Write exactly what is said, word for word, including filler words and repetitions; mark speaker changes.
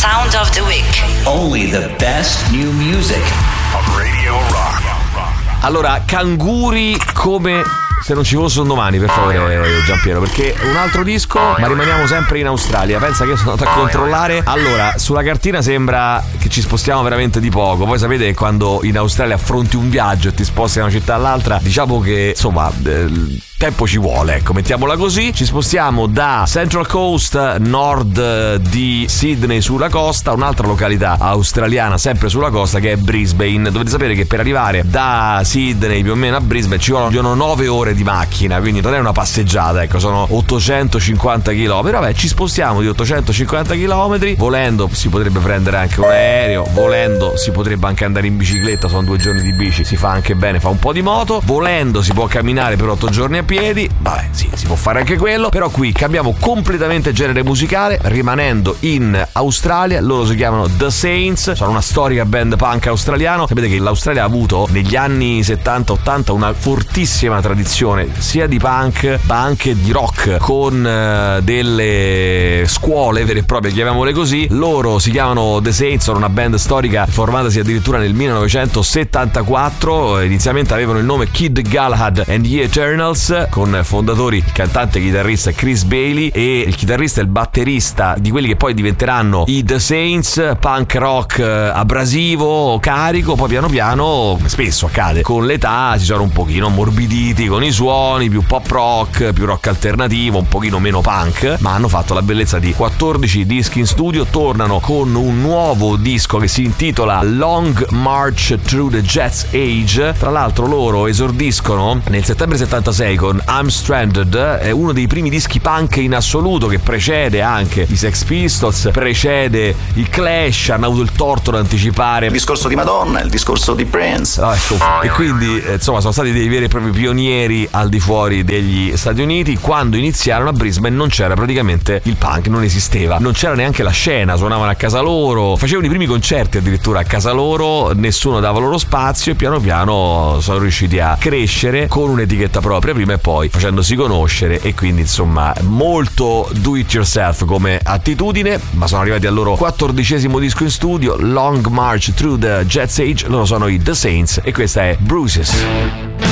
Speaker 1: Sound of the Week.
Speaker 2: Only the best new music on Radio Rock.
Speaker 3: Allora, canguri come se non ci fosse un domani, per favore, Giampiero, perché un altro disco, ma rimaniamo sempre in Australia. Pensa che io sono andato a controllare. Allora, sulla cartina sembra che ci spostiamo veramente di poco. Poi sapete che quando in Australia affronti un viaggio e ti sposti da una città all'altra, diciamo che insomma eh, tempo ci vuole, ecco, mettiamola così. Ci spostiamo da Central Coast, nord di Sydney sulla costa, un'altra località australiana sempre sulla costa che è Brisbane. Dovete sapere che per arrivare da Sydney più o meno a Brisbane ci vogliono nove ore di macchina, quindi non è una passeggiata, ecco, sono ottocentocinquanta chilometri. Vabbè, ci spostiamo di ottocentocinquanta chilometri. Volendo si potrebbe prendere anche un aereo, volendo si potrebbe anche andare in bicicletta, sono due giorni di bici, si fa anche bene, fa un po' di moto. Volendo si può camminare per otto giorni a piedi, vabbè, sì, si può fare anche quello. Però qui cambiamo completamente genere musicale, rimanendo in Australia. Loro si chiamano The Saints, sono una storica band punk australiano. Sapete che l'Australia ha avuto negli anni settanta ottanta una fortissima tradizione sia di punk ma anche di rock, con uh, delle scuole vere e proprie, chiamiamole così. Loro si chiamano The Saints, sono una band storica formatasi addirittura nel millenovecentosettantaquattro. Inizialmente avevano il nome Kid Galahad and the Eternals, con fondatori il cantante e chitarrista Chris Bailey e il chitarrista e il batterista di quelli che poi diventeranno i The Saints. Punk rock abrasivo, carico. Poi piano piano, spesso accade, con l'età si sono un pochino ammorbiditi con i suoni, più pop rock, più rock alternativo, un pochino meno punk, ma hanno fatto la bellezza di quattordici dischi in studio. Tornano con un nuovo disco che si intitola Long March Through the Jet's Age. Tra l'altro loro esordiscono nel settembre settantasei con I'm Stranded, è uno dei primi dischi punk in assoluto, che precede anche i Sex Pistols, precede i Clash. Hanno avuto il torto di anticipare
Speaker 4: il discorso di Madonna, il discorso di Prince,
Speaker 3: ah, ecco. E quindi insomma sono stati dei veri e propri pionieri al di fuori degli Stati Uniti. Quando iniziarono a Brisbane non c'era praticamente il punk, non esisteva, non c'era neanche la scena, suonavano a casa loro, facevano i primi concerti addirittura a casa loro, nessuno dava loro spazio, e piano piano sono riusciti a crescere con un'etichetta propria prima e poi facendosi conoscere, e quindi insomma molto do it yourself come attitudine. Ma sono arrivati al loro quattordicesimo disco in studio, Long March Through the Jet's Age. Loro sono i The Saints e questa è Bruises.